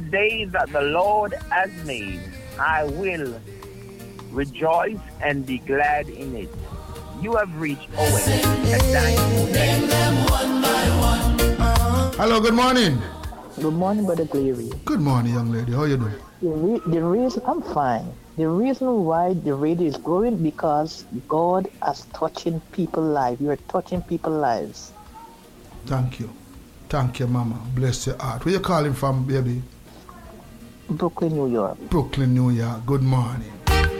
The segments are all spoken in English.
day that the Lord has made. I will rejoice and be glad in it. You have reached Owen. Hello, good morning. Good morning, Brother Cleary. Good morning, young lady. How you doing? The reason I'm fine. The reason why the radio is growing because God is touching people's lives. You're touching people's lives. Thank you. Thank you, Mama. Bless your heart. Where you calling from, baby? Brooklyn, New York. Brooklyn, New York. Good morning.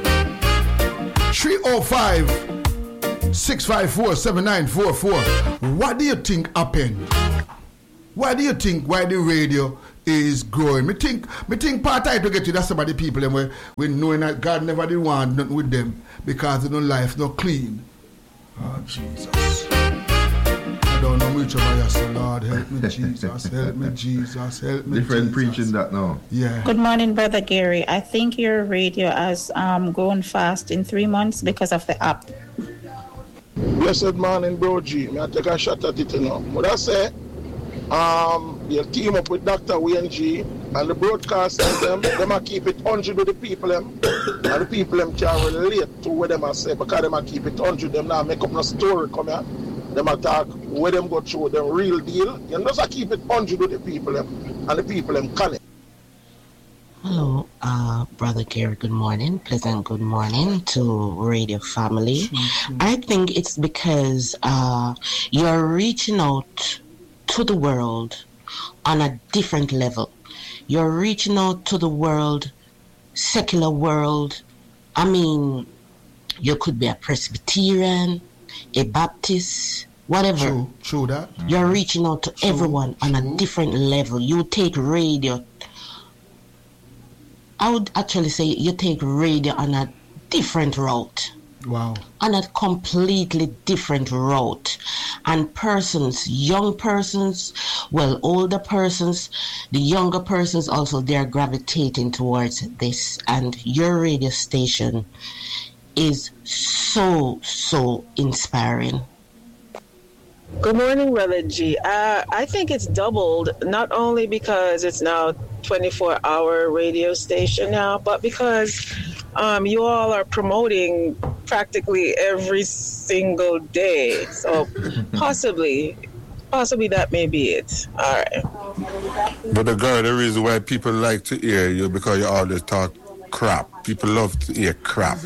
305-654-7944. What do you think happened? Why do you think why the radio is growing? Me think part of it to get to that some of the people and we knowing that God never did want nothing with them because their life not clean. Oh Jesus. I don't know which of you say, Lord, help me Jesus, help me Jesus, help me different Jesus. Preaching that now. Yeah. Good morning, Brother Gary. I think your radio has grown fast in 3 months because of the app. Blessed morning, Bro G. I take a shot at it now. What I say? You team up with Dr. Wayne G and the broadcasters them a keep it 100 with the people them and the people them can relate to what them a say because them a keep it 100 them now make up no story come here them a talk where them go through them real deal you just a keep it 100 with the people them and the people them connect. Hello, Brother Gary, good morning. Pleasant good morning to Radio Family. I think it's because you're reaching out to the world on a different level. You're reaching out to the world, secular world. I mean, you could be a Presbyterian, a Baptist, whatever. True that. You're reaching out to everyone on a different level. You take radio. I would actually say you take radio on a different route. Wow. On a completely different route. And persons, young persons, well, older persons, the younger persons also, they're gravitating towards this. And your radio station is so inspiring. Good morning, Brother G. I think it's doubled, not only because it's now 24-hour radio station now, but because you all are promoting practically every single day. So possibly that may be it. All right. But the reason why people like to hear you because you always talk crap. People love to hear crap.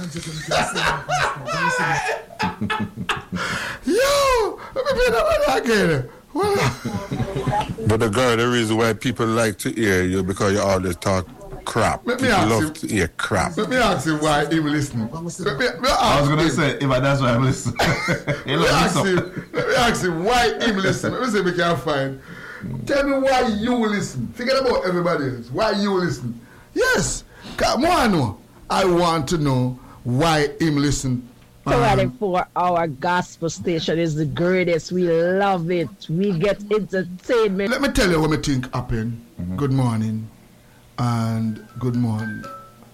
Yo, let me play that one again. But the reason why people like to hear you because you always talk crap. People love to hear crap. Let me ask you why he will listen. I was going to say, if that's why I'm listening. Let me ask him why he will listen. Let me see if we can find. Tell me why you will listen. Forget about everybody else. Why you will listen. Yes. Come on. I want to know why him listen. 24-hour gospel station is the greatest. We love it. We get entertainment. Let me tell you what I think happened. Mm-hmm. Good morning. And good morning.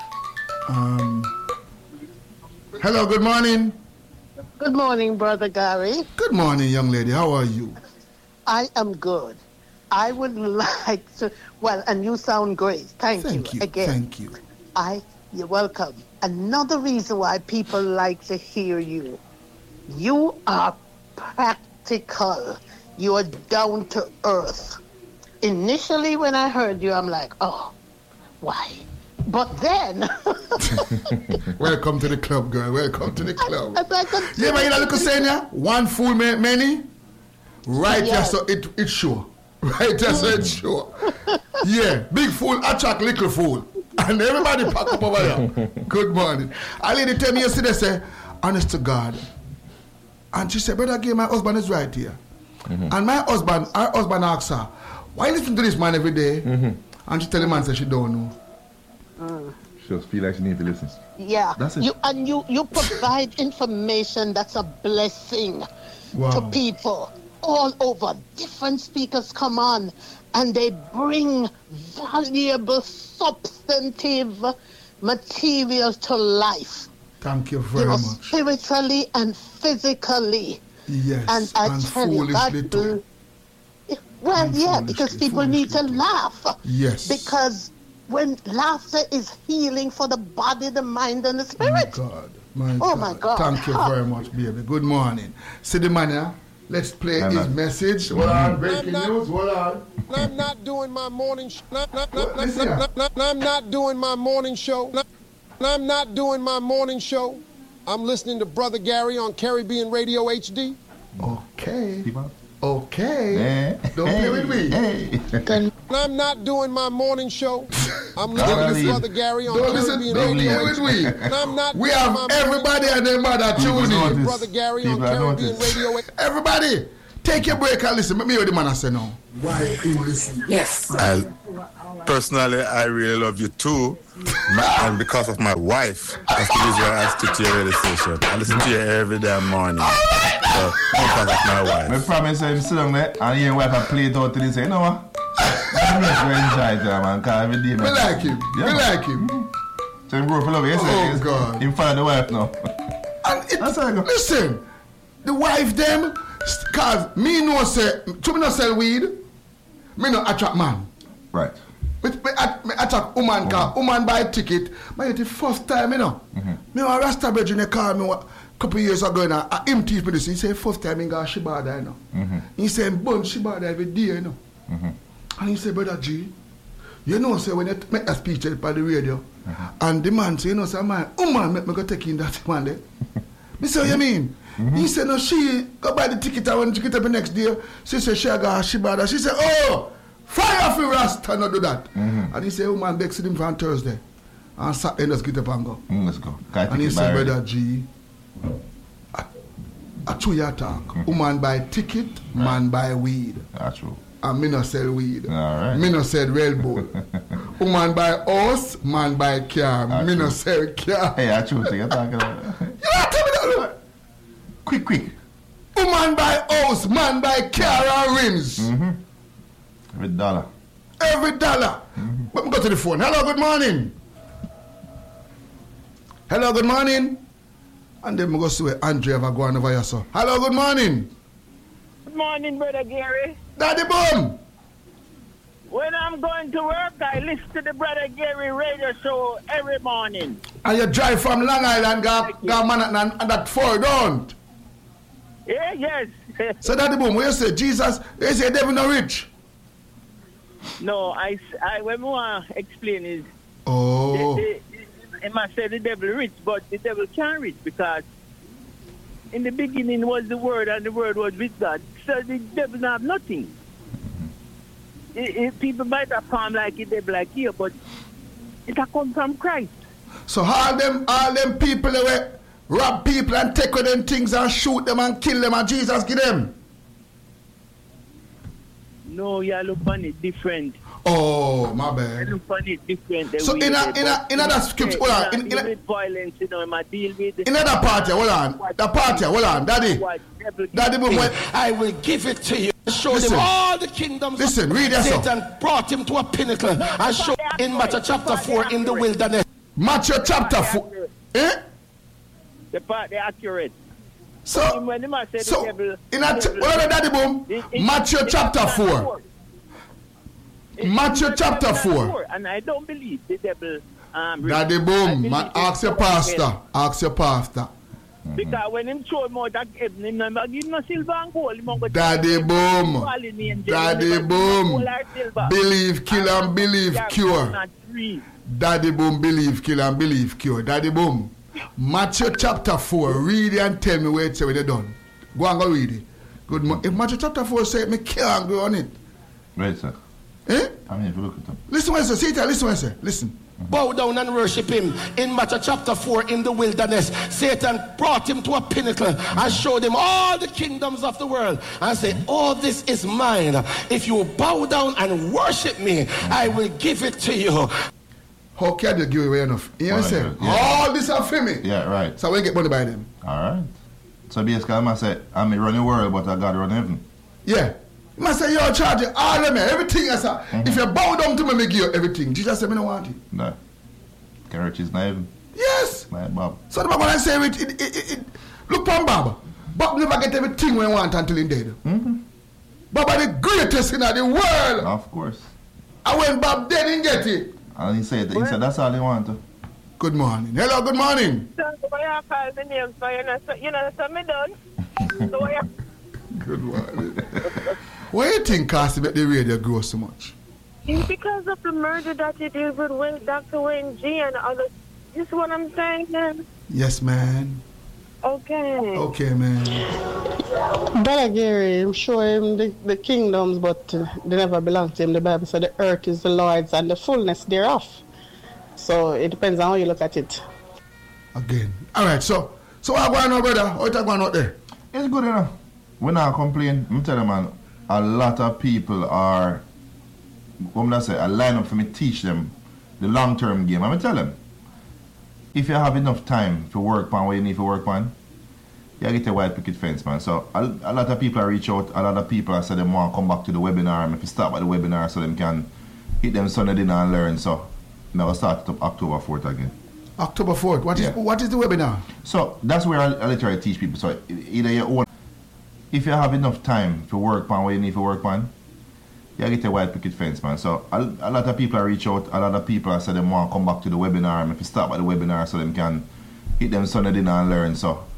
Hello, good morning. Good morning, Brother Gary. Good morning, young lady. How are you? I am good. I would like to, and you sound great. Thank you again. Thank you. You're welcome. Another reason why people like to hear you. You are practical. You are down to earth. Initially, when I heard you, I'm like, oh, why? But then... Welcome to the club, girl. Welcome to the club. Yeah, but you know, look at saying, yeah? One fool many. Right, yes. So it's sure. Right, so it's sure. Yeah, big fool attract little fool. And everybody pack up over there. Good morning. A lady tell me yesterday, say, honest to God. And she said, Brother Gay, my husband is right here. Mm-hmm. And our husband asks her, why listen to this man every day? Mm-hmm. And she tell the man, say she don't know. She just feel like she need to listen. Yeah. That's it. You provide information that's a blessing to people all over. Different speakers come on and they bring valuable, substantive material to life. Thank you very much. Spiritually and physically. Yes. And I tell you, God, well, yeah, because people need to laugh. Yes. Because when laughter is healing for the body, the mind, and the spirit. My God. Thank you very much, baby. Good morning. See the man here? Let's play his message. Hold on, breaking news. Hold on. I'm not doing my morning show. I'm not doing my morning show. I'm not doing my morning show. I'm listening to Brother Gary on Caribbean Radio HD. Okay. Okay. Don't play with me. I'm not doing my morning show. I'm listening to Brother Gary on Caribbean Radio HD. We have everybody and their mother tuning. Brother Gary on Caribbean Radio HD. Everybody, take your break and listen. Let me hear the man I say now. Why do you listen? Yes. Personally, I really love you too. And because of my wife, that's the reason why I stick to your radio station. I listen to you every damn morning. So, because of my wife. I promise him sit down there and your wife play it out till he say, you know what? I'm just going to enjoy it, man, because every day, man. We like him. Yeah, we like him. So, bro, for love you. Oh, God. In front of the wife now. And listen, the wife them, because me no say, to me no sell weed, me no attract man. Right. Me attack woman, because woman buy a ticket, but it's the first time, you know. Me a Rasta Virgin called me a couple years ago, and him teach me this. He said, first time he got Shibada, you know. He said, bun Shibada every day, you know. And he said, Brother G, you know, say when you make a speech on the radio, and the man say, you know, say, man, woman, make me go take in that one there. Me say, what you mean? He said, no, she go buy the ticket, and when the ticket up the next day, she said, she got Shibada. She said, oh, fire for Rasta, not do that. And he said, woman, they see him on Thursday. And Saturday, let's get up and go. Let's go. And he said, Brother G, a true your talk. Woman buy ticket, man buy weed. That's true. And me no sell weed. All right. Me no sell railroad. Woman buy house, man buy car. Me no sell car. Hey, I choose to get talking about. You not tell me that. Quick. Woman buy house, man buy car and rims. Every dollar. Let me go to the phone. Hello, good morning. Hello, good morning. And then we go see where Andre ever go on over here, so. Hello, good morning. Good morning, Brother Gary. Daddy Boom. When I'm going to work, I listen to the Brother Gary radio show every morning. And you drive from Long Island, go Manhattan, and that far, don't? Yeah, yes. So Daddy Boom, what you say? Jesus, you say devil not rich? No, I when I want to explain is, I must say the devil rich, but the devil can't rich because in the beginning was the Word and the Word was with God. So the devil have nothing. People might have come like it, devil like here, but it have come from Christ. So all them people that rob people and take with them things and shoot them and kill them and Jesus give them? No, you look on it different. Oh, my bad. You look on it different. So in that scripture, hold on. In violence, you know, I deal with it. In that party, hold on. Daddy. Daddy Boom, I will give it to you. Show them all the kingdoms. Listen, read that. Satan brought him to a pinnacle and showed in Matthew chapter 4 in the wilderness. Matthew chapter 4. The part they're accurate. So in that Daddy Boom, Matthew chapter 4. Matthew chapter 4. And I don't believe the devil. Daddy Boom, ask your pastor. Because when him show more that heaven, him never give no silver and gold. Daddy Boom. Believe, kill and believe, cure. Daddy Boom, believe, kill and believe, cure. Daddy Boom. Matthew chapter 4. Read it and tell me where it's when they're done. Go and go read it. Good morning. If Matthew chapter 4 say me can't go on it. Right, sir. I mean, if you look at them. Listen what I say. See it, listen what I say. Listen. Bow down and worship him. In Matthew chapter 4 in the wilderness, Satan brought him to a pinnacle and showed him all the kingdoms of the world and said, all this is mine. If you bow down and worship me, I will give it to you. How can you give away enough? You know what I'm saying? All this are for me. Yeah, right. So we get money by them. All right. So basically, I say, I'm run the world, but I got to run heaven. Yeah. I say, you're charging all of me, everything. I say, if you bow down to me, I give you everything. Jesus said, I don't want it. No. Carrot is not heaven. Yes. My Bob. So the Bible I say, look from Bob. Bob never get everything we want until he's dead. Bob are the greatest in the world. Of course. And when Bob dead, he get it. And he said that's all he wanted. Good morning. Hello, good morning. So why you call the name so you know so me done. So why you... Good morning. Why do you think Cassie make the radio grow so much? It's because of the murder that you did with Dr. Wayne G and others. You see what I'm saying, man? Yes, man. Okay. Okay, man. Brother Gary, I'm sure him the kingdoms, but they never belong to him. The Bible said the earth is the Lord's and the fullness thereof. So it depends on how you look at it. Again. All right, so what going on, brother? What you going out there? It's good enough. When I complain, I'm telling you, man, a lot of people are, I line up for me teach them the long-term game. I'm going to tell them, if you have enough time to work on what you need to work on, you get a white picket fence, man. So a lot of people reach out, a lot of people say they want to come back to the webinar, and if you start by the webinar so they can hit them Sunday dinner and learn. So I'm going to start up October 4th again. October 4th? What is the webinar? So that's where I literally teach people. So either your own, if you have enough time to work on what you need to work on, you get a white picket fence, man. So a lot of people reach out, a lot of people say they want to come back to the webinar, and if you start by the webinar so they can hit them Sunday dinner and learn. So